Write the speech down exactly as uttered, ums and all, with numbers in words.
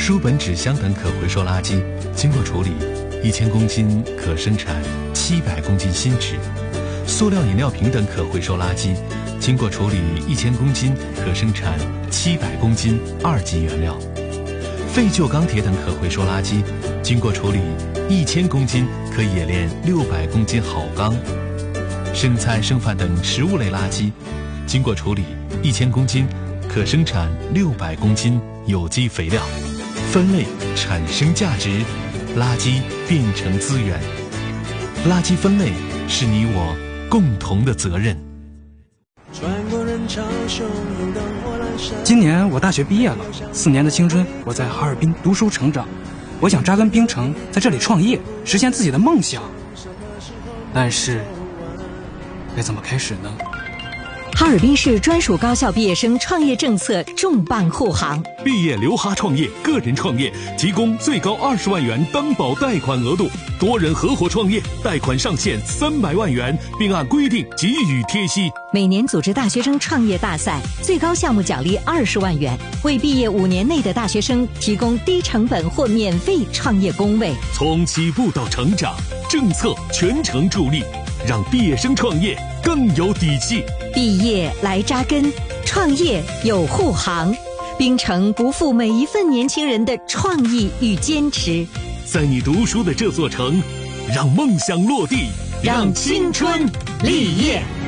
书本、纸箱等可回收垃圾，经过处理，一千公斤可生产七百公斤新纸；塑料饮料瓶等可回收垃圾，经过处理，一千公斤可生产七百公斤二级原料；废旧钢铁等可回收垃圾，经过处理，一千公斤可冶炼六百公斤好钢；剩菜剩饭等食物类垃圾，经过处理，一千公斤可生产六百公斤有机肥料。分类产生价值，垃圾变成资源。垃圾分类是你我共同的责任。 今年我大学毕业了，四年的青春我在哈尔滨读书成长，我想扎根冰城，在这里创业，实现自己的梦想。但是该怎么开始呢？ 哈尔滨市专属高校毕业生创业政策重磅护航， 毕业留哈创业，个人创业提供最高二十万元担保贷款额度，多人合伙创业贷款上限三百万元，并按规定给予贴息。 每年组织大学生创业大赛，最高项目奖励二十万元，为毕业五年内的大学生提供低成本或免费创业工位。 从起步到成长，政策全程助力，让毕业生创业更有底气。 毕业来扎根，创业有护航。冰城不负每一份年轻人的创意与坚持。 在你读书的这座城，让梦想落地， 让青春立业。